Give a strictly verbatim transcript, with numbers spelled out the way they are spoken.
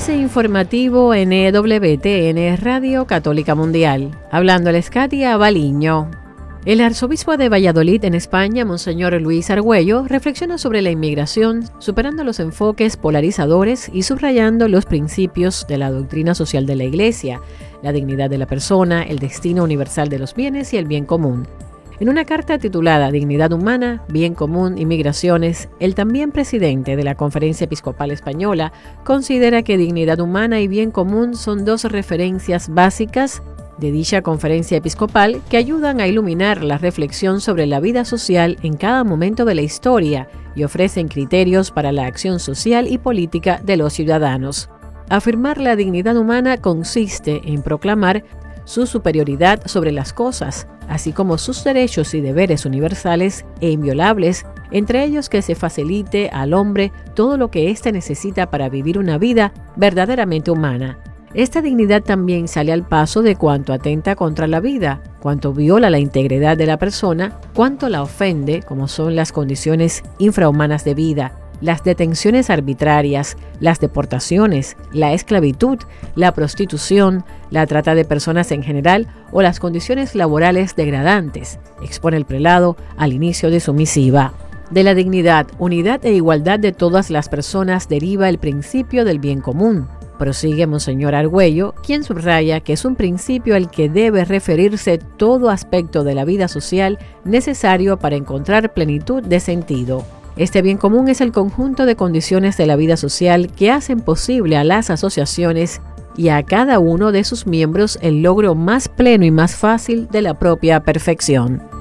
Avance informativo en E W T N Radio Católica Mundial. Hablándoles Katia Baliño. El arzobispo de Valladolid en España, Monseñor Luis Argüello, reflexiona sobre la inmigración, superando los enfoques polarizadores y subrayando los principios de la doctrina social de la Iglesia, la dignidad de la persona, el destino universal de los bienes y el bien común. En una carta titulada Dignidad Humana, Bien Común y Migraciones, el también presidente de la Conferencia Episcopal Española considera que dignidad humana y bien común son dos referencias básicas de dicha conferencia episcopal que ayudan a iluminar la reflexión sobre la vida social en cada momento de la historia y ofrecen criterios para la acción social y política de los ciudadanos. Afirmar la dignidad humana consiste en proclamar su superioridad sobre las cosas, así como sus derechos y deberes universales e inviolables, entre ellos que se facilite al hombre todo lo que éste necesita para vivir una vida verdaderamente humana. Esta dignidad también sale al paso de cuanto atenta contra la vida, cuanto viola la integridad de la persona, cuanto la ofende, como son las condiciones infrahumanas de vida, las detenciones arbitrarias, las deportaciones, la esclavitud, la prostitución, la trata de personas en general o las condiciones laborales degradantes, expone el prelado al inicio de su misiva. De la dignidad, unidad e igualdad de todas las personas deriva el principio del bien común. Prosigue Monseñor Argüello, quien subraya que es un principio al que debe referirse todo aspecto de la vida social necesario para encontrar plenitud de sentido. Este bien común es el conjunto de condiciones de la vida social que hacen posible a las asociaciones y a cada uno de sus miembros el logro más pleno y más fácil de la propia perfección.